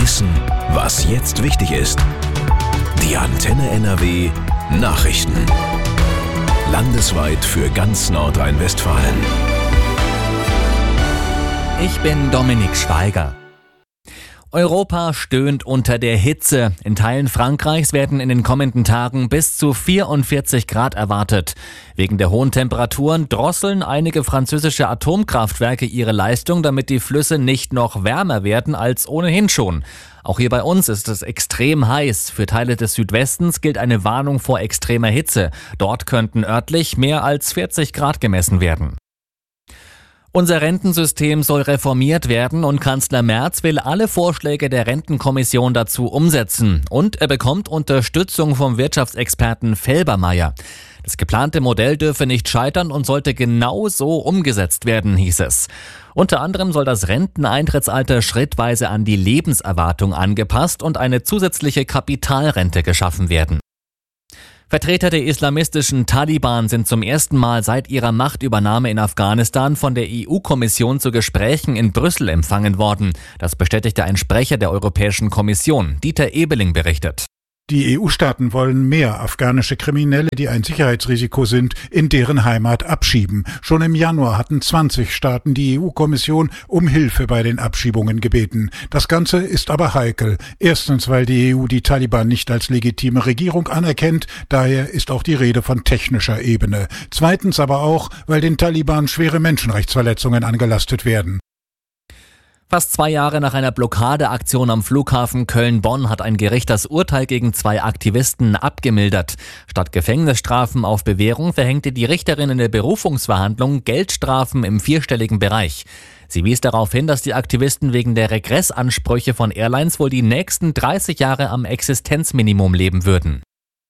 Wissen, was jetzt wichtig ist. Die Antenne NRW Nachrichten. Landesweit für ganz Nordrhein-Westfalen. Ich bin Dominik Schweiger. Europa stöhnt unter der Hitze. In Teilen Frankreichs werden in den kommenden Tagen bis zu 44 Grad erwartet. Wegen der hohen Temperaturen drosseln einige französische Atomkraftwerke ihre Leistung, damit die Flüsse nicht noch wärmer werden als ohnehin schon. Auch hier bei uns ist es extrem heiß. Für Teile des Südwestens gilt eine Warnung vor extremer Hitze. Dort könnten örtlich mehr als 40 Grad gemessen werden. Unser Rentensystem soll reformiert werden und Kanzler Merz will alle Vorschläge der Rentenkommission dazu umsetzen. Und er bekommt Unterstützung vom Wirtschaftsexperten Felbermayr. Das geplante Modell dürfe nicht scheitern und sollte genau so umgesetzt werden, hieß es. Unter anderem soll das Renteneintrittsalter schrittweise an die Lebenserwartung angepasst und eine zusätzliche Kapitalrente geschaffen werden. Vertreter der islamistischen Taliban sind zum ersten Mal seit ihrer Machtübernahme in Afghanistan von der EU-Kommission zu Gesprächen in Brüssel empfangen worden. Das bestätigte ein Sprecher der Europäischen Kommission. Dieter Ebeling berichtet. Die EU-Staaten wollen mehr afghanische Kriminelle, die ein Sicherheitsrisiko sind, in deren Heimat abschieben. Schon im Januar hatten 20 Staaten die EU-Kommission um Hilfe bei den Abschiebungen gebeten. Das Ganze ist aber heikel. Erstens, weil die EU die Taliban nicht als legitime Regierung anerkennt. Daher ist auch die Rede von technischer Ebene. Zweitens aber auch, weil den Taliban schwere Menschenrechtsverletzungen angelastet werden. Fast 2 Jahre nach einer Blockadeaktion am Flughafen Köln-Bonn hat ein Gericht das Urteil gegen 2 Aktivisten abgemildert. Statt Gefängnisstrafen auf Bewährung verhängte die Richterin in der Berufungsverhandlung Geldstrafen im 4-stelligen Bereich. Sie wies darauf hin, dass die Aktivisten wegen der Regressansprüche von Airlines wohl die nächsten 30 Jahre am Existenzminimum leben würden.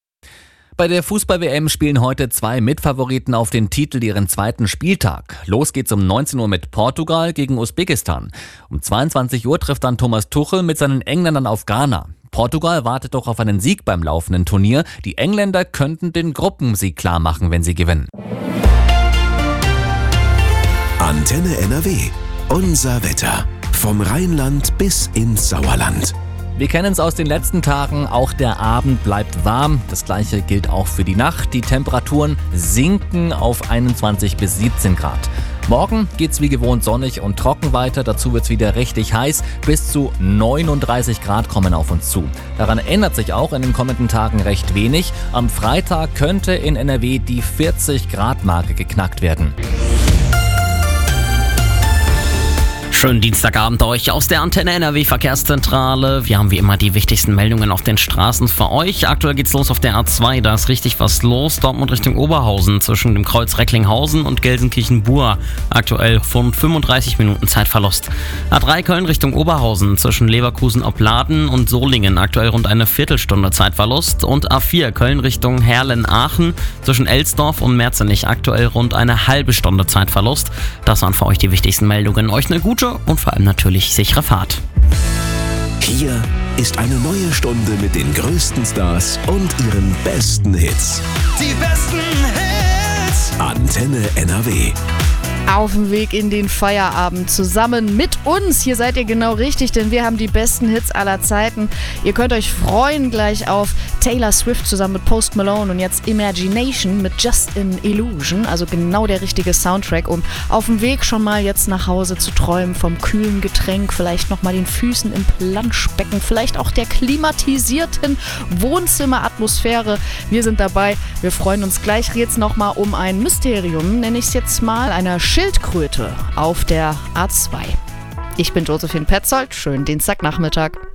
Bei der Fußball-WM spielen heute 2 Mitfavoriten auf den Titel ihren zweiten Spieltag. Los geht's um 19 Uhr mit Portugal gegen Usbekistan. Um 22 Uhr trifft dann Thomas Tuchel mit seinen Engländern auf Ghana. Portugal wartet doch auf einen Sieg beim laufenden Turnier. Die Engländer könnten den Gruppensieg klar machen, wenn sie gewinnen. Antenne NRW. Unser Wetter. Vom Rheinland bis ins Sauerland. Wir kennen es aus den letzten Tagen, auch der Abend bleibt warm. Das gleiche gilt auch für die Nacht. Die Temperaturen sinken auf 21 bis 17 Grad. Morgen geht's wie gewohnt sonnig und trocken weiter. Dazu wird's wieder richtig heiß. Bis zu 39 Grad kommen auf uns zu. Daran ändert sich auch in den kommenden Tagen recht wenig. Am Freitag könnte in NRW die 40 Grad Marke geknackt werden. Schönen Dienstagabend euch aus der Antenne NRW Verkehrszentrale. Wir haben wie immer die wichtigsten Meldungen auf den Straßen für euch. Aktuell geht's los auf der A2, da ist richtig was los. Dortmund Richtung Oberhausen zwischen dem Kreuz Recklinghausen und Gelsenkirchen-Buhr. Aktuell von 35 Minuten Zeitverlust. A3 Köln Richtung Oberhausen zwischen Leverkusen-Opladen und Solingen. Aktuell rund eine Viertelstunde Zeitverlust. Und A4 Köln Richtung Herlen-Aachen zwischen Elsdorf und Merzenich. Aktuell rund eine halbe Stunde Zeitverlust. Das waren für euch die wichtigsten Meldungen. Euch eine gute und vor allem natürlich sichere Fahrt. Hier ist eine neue Stunde mit den größten Stars und ihren besten Hits. Die besten Hits. Antenne NRW. Auf dem Weg in den Feierabend zusammen mit uns. Hier seid ihr genau richtig, denn wir haben die besten Hits aller Zeiten. Ihr könnt euch freuen gleich auf Taylor Swift zusammen mit Post Malone und jetzt Imagination mit Just an Illusion. Also genau der richtige Soundtrack, um auf dem Weg schon mal jetzt nach Hause zu träumen vom kühlen Getränk, vielleicht nochmal den Füßen im Planschbecken, vielleicht auch der klimatisierten Wohnzimmeratmosphäre. Wir sind dabei. Wir freuen uns gleich jetzt nochmal um ein Mysterium, nenne ich es jetzt mal, einer Schildkröte auf der A2. Ich bin Josephine Petzold. Schönen Dienstagnachmittag.